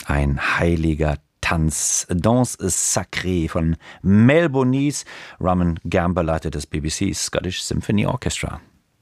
ein heiliger Tanz. Danse Sacrée von Mel Bonis. Roman Gamber leitet das BBC Scottish Symphony Orchestra.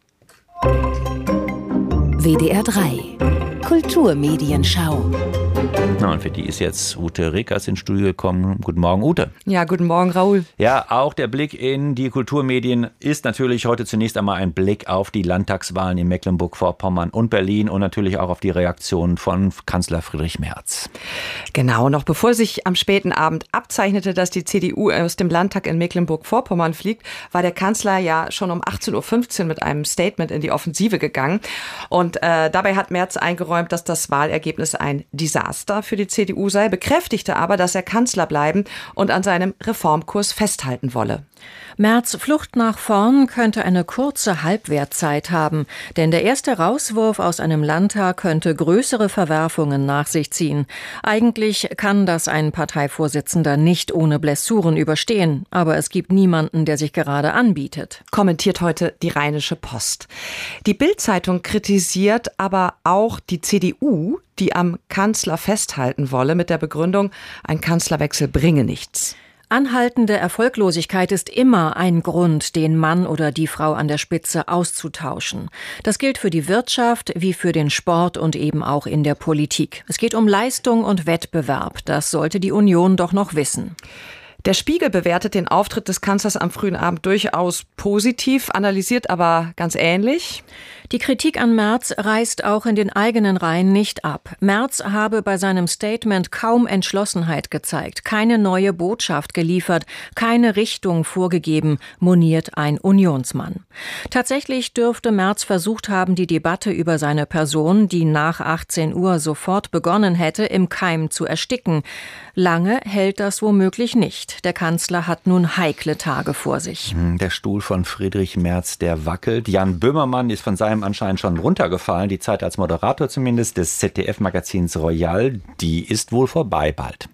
WDR 3 Kulturmedienschau. Na, und für die ist jetzt Ute Reckers ins Studio gekommen. Guten Morgen, Ute. Ja, guten Morgen, Raoul. Ja, auch der Blick in die Kulturmedien ist natürlich heute zunächst einmal ein Blick auf die Landtagswahlen in Mecklenburg-Vorpommern und Berlin und natürlich auch auf die Reaktion von Kanzler Friedrich Merz. Genau, noch bevor sich am späten Abend abzeichnete, dass die CDU aus dem Landtag in Mecklenburg-Vorpommern fliegt, war der Kanzler ja schon um 18.15 Uhr mit einem Statement in die Offensive gegangen. Und dabei hat Merz eingeräumt, dass das Wahlergebnis ein Desaster für die CDU sei, bekräftigte aber, dass er Kanzler bleiben und an seinem Reformkurs festhalten wolle. Merz' Flucht nach vorn könnte eine kurze Halbwertzeit haben, denn der erste Rauswurf aus einem Landtag könnte größere Verwerfungen nach sich ziehen. Eigentlich kann das ein Parteivorsitzender nicht ohne Blessuren überstehen, aber es gibt niemanden, der sich gerade anbietet. Kommentiert heute die Rheinische Post. Die Bild-Zeitung kritisiert aber auch die CDU, die am Kanzler festhalten wolle, mit der Begründung, ein Kanzlerwechsel bringe nichts. Anhaltende Erfolglosigkeit ist immer ein Grund, den Mann oder die Frau an der Spitze auszutauschen. Das gilt für die Wirtschaft wie für den Sport und eben auch in der Politik. Es geht um Leistung und Wettbewerb. Das sollte die Union doch noch wissen. Der Spiegel bewertet den Auftritt des Kanzlers am frühen Abend durchaus positiv, analysiert aber ganz ähnlich. Die Kritik an Merz reißt auch in den eigenen Reihen nicht ab. Merz habe bei seinem Statement kaum Entschlossenheit gezeigt, keine neue Botschaft geliefert, keine Richtung vorgegeben, moniert ein Unionsmann. Tatsächlich dürfte Merz versucht haben, die Debatte über seine Person, die nach 18 Uhr sofort begonnen hätte, im Keim zu ersticken. Lange hält das womöglich nicht. Der Kanzler hat nun heikle Tage vor sich. Der Stuhl von Friedrich Merz, der wackelt. Jan Böhmermann ist von seinem anscheinend schon runtergefallen. Die Zeit als Moderator zumindest des ZDF-Magazins Royal, die ist wohl vorbei bald.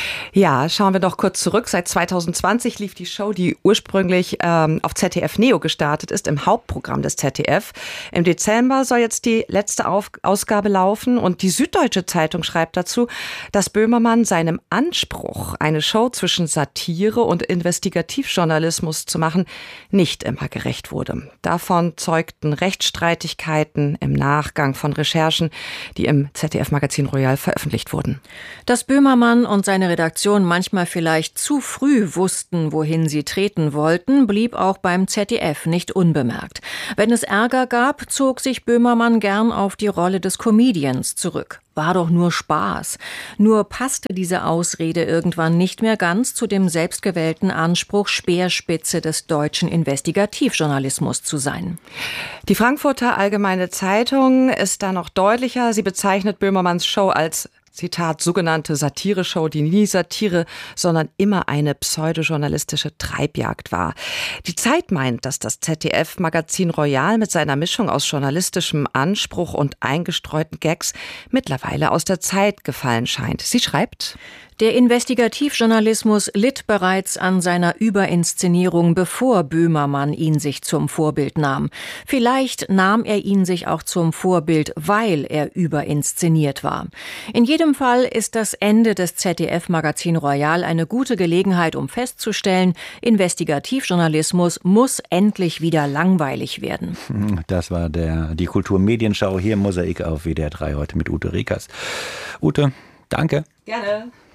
Ja, schauen wir doch kurz zurück. Seit 2020 lief die Show, die ursprünglich auf ZDF Neo gestartet ist, im Hauptprogramm des ZDF. Im Dezember soll jetzt die letzte Ausgabe laufen und die Süddeutsche Zeitung schreibt dazu, dass Böhmermann seinem Anspruch, eine Show zwischen Satire und Investigativjournalismus zu machen, nicht immer gerecht wurde. Davon zeugten Rechtsstreitigkeiten im Nachgang von Recherchen, die im ZDF-Magazin Royal veröffentlicht wurden. Dass Böhmermann und seine Redaktion manchmal vielleicht zu früh wussten, wohin sie treten wollten, blieb auch beim ZDF nicht unbemerkt. Wenn es Ärger gab, zog sich Böhmermann gern auf die Rolle des Comedians zurück. War doch nur Spaß. Nur passte diese Ausrede irgendwann nicht mehr ganz zu dem selbstgewählten Anspruch, Speerspitze des deutschen Investigativjournalismus zu sein. Die Frankfurter Allgemeine Zeitung ist da noch deutlicher. Sie bezeichnet Böhmermanns Show als Zitat, sogenannte Satire-Show, die nie Satire, sondern immer eine pseudojournalistische Treibjagd war. Die Zeit meint, dass das ZDF-Magazin Royal mit seiner Mischung aus journalistischem Anspruch und eingestreuten Gags mittlerweile aus der Zeit gefallen scheint. Sie schreibt: Der Investigativjournalismus litt bereits an seiner Überinszenierung, bevor Böhmermann ihn sich zum Vorbild nahm. Vielleicht nahm er ihn sich auch zum Vorbild, weil er überinszeniert war. In jedem Fall ist das Ende des ZDF-Magazin Royal eine gute Gelegenheit, um festzustellen, Investigativjournalismus muss endlich wieder langweilig werden. Das war die Kulturmedienschau hier im Mosaik auf WDR 3 heute mit Ute Reckers. Ute, danke. Gerne.